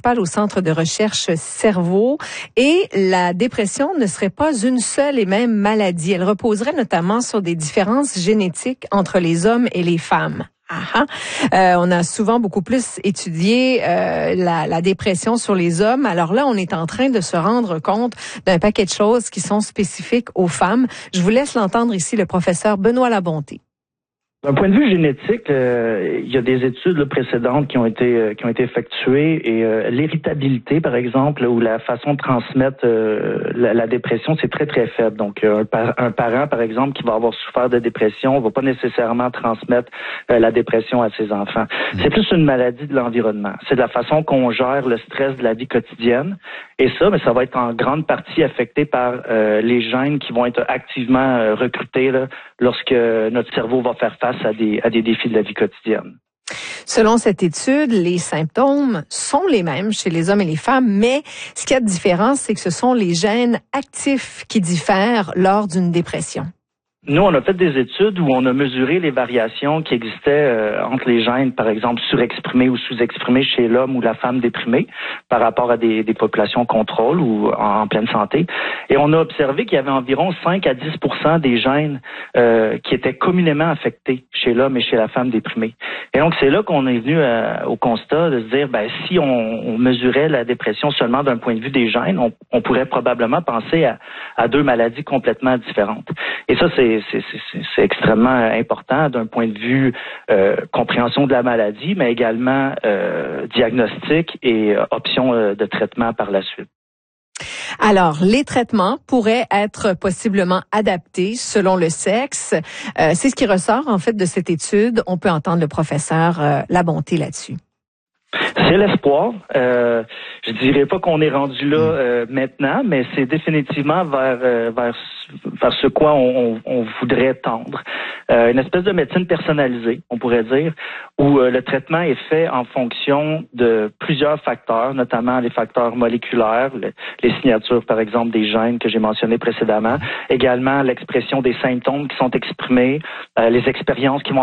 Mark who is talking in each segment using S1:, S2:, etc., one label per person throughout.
S1: principal au Centre de recherche cerveau. Et la dépression ne serait pas une seule et même maladie. Elle reposerait notamment sur des différences génétiques entre les hommes et les femmes. On a souvent beaucoup plus étudié la dépression sur les hommes. Alors là, on est en train de se rendre compte d'un paquet de choses qui sont spécifiques aux femmes. Je vous laisse l'entendre ici, le professeur Benoît Labonté.
S2: D'un point de vue génétique, il y a des études précédentes qui ont été effectuées et l'héritabilité, par exemple, ou la façon de transmettre la dépression, c'est très très faible. Donc un parent, par exemple, qui va avoir souffert de dépression, va pas nécessairement transmettre la dépression à ses enfants. C'est plus une maladie de l'environnement. C'est de la façon qu'on gère le stress de la vie quotidienne. Et ça, mais ça va être en grande partie affecté par les gènes qui vont être activement recrutés là, lorsque notre cerveau va faire face à des défis de la vie quotidienne.
S1: Selon cette étude, les symptômes sont les mêmes chez les hommes et les femmes, mais ce qu'il y a de différent, c'est que ce sont les gènes actifs qui diffèrent lors d'une dépression.
S2: Nous, on a fait des études où on a mesuré les variations qui existaient entre les gènes, par exemple, surexprimés ou sous-exprimés chez l'homme ou la femme déprimée par rapport à des populations contrôle ou en pleine santé. Et on a observé qu'il y avait environ 5 à 10% des gènes qui étaient communément affectés chez l'homme et chez la femme déprimée. Et donc, c'est là qu'on est venu au constat de se dire, si on mesurait la dépression seulement d'un point de vue des gènes, on pourrait probablement penser à deux maladies complètement différentes. Et ça, c'est extrêmement important d'un point de vue compréhension de la maladie, mais également diagnostic et options de traitement par la suite.
S1: Alors, les traitements pourraient être possiblement adaptés selon le sexe. C'est ce qui ressort en fait de cette étude. On peut entendre le professeur Labonté là-dessus.
S2: C'est l'espoir. Je dirais pas qu'on est rendu là maintenant, mais c'est définitivement vers ce quoi on voudrait tendre. Une espèce de médecine personnalisée, on pourrait dire, où le traitement est fait en fonction de plusieurs facteurs, notamment les facteurs moléculaires, les signatures, par exemple, des gènes que j'ai mentionnés précédemment, également l'expression des symptômes qui sont exprimés, les expériences qui vont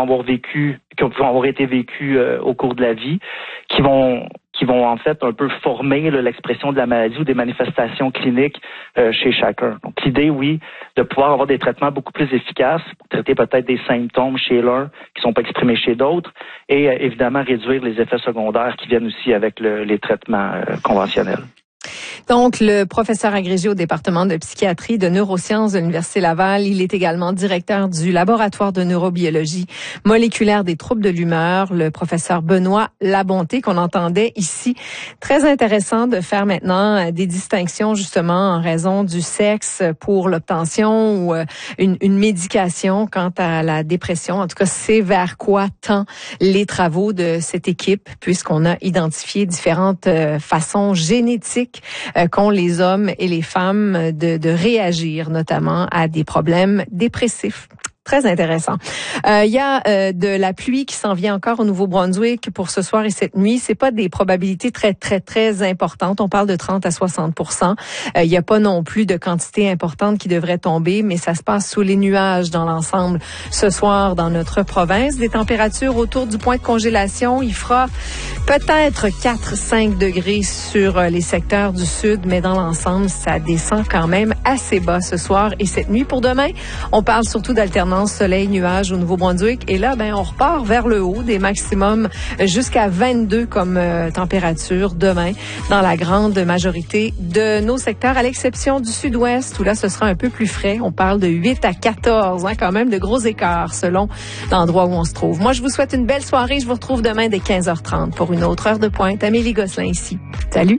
S2: avoir été vécues au cours de la vie, qui vont en fait un peu former l'expression de la maladie ou des manifestations cliniques chez chacun. Donc l'idée, oui, de pouvoir avoir des traitements beaucoup plus efficaces pour traiter peut-être des symptômes chez l'un qui sont pas exprimés chez d'autres et évidemment réduire les effets secondaires qui viennent aussi avec les traitements conventionnels.
S1: Donc, le professeur agrégé au département de psychiatrie de neurosciences de l'Université Laval, il est également directeur du laboratoire de neurobiologie moléculaire des troubles de l'humeur, le professeur Benoît Labonté, qu'on entendait ici. Très intéressant de faire maintenant des distinctions justement en raison du sexe pour l'obtention ou une médication quant à la dépression. En tout cas, c'est vers quoi tend les travaux de cette équipe, puisqu'on a identifié différentes façons génétiques qu'ont les hommes et les femmes de réagir notamment à des problèmes dépressifs. Très intéressant. Il y a de la pluie qui s'en vient encore au Nouveau-Brunswick pour ce soir et cette nuit. C'est pas des probabilités très, très, très importantes. On parle de 30 à 60%. Il y a pas non plus de quantité importante qui devrait tomber, mais ça se passe sous les nuages dans l'ensemble ce soir dans notre province. Des températures autour du point de congélation. Il fera peut-être 4-5 degrés sur les secteurs du sud, mais dans l'ensemble, ça descend quand même assez bas ce soir et cette nuit. Pour demain, on parle surtout d'alternance soleil-nuage au Nouveau-Brunswick. Et là, on repart vers le haut, des maximums jusqu'à 22 comme température demain dans la grande majorité de nos secteurs, à l'exception du sud-ouest, où là, ce sera un peu plus frais. On parle de 8 à 14, quand même de gros écarts selon l'endroit où on se trouve. Moi, je vous souhaite une belle soirée. Je vous retrouve demain dès 15h30 pour une autre heure de pointe. Amélie Gosselin ici. Salut!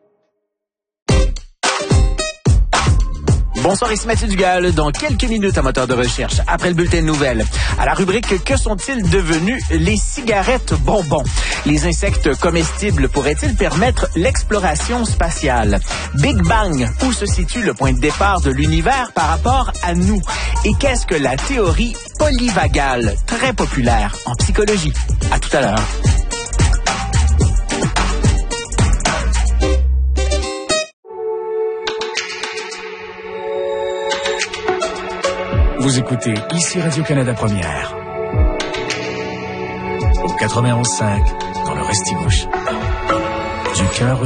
S3: Bonsoir, ici Mathieu Dugal. Dans quelques minutes, un moteur de recherche. Après le bulletin de nouvelles, à la rubrique « Que sont-ils devenus les cigarettes bonbons ?» Les insectes comestibles pourraient-ils permettre l'exploration spatiale? Big Bang, où se situe le point de départ de l'univers par rapport à nous? Et qu'est-ce que la théorie polyvagale, très populaire en psychologie? À tout à l'heure.
S4: Vous écoutez ici Radio-Canada Première. Au 91.5 dans le Restigouche. Du cœur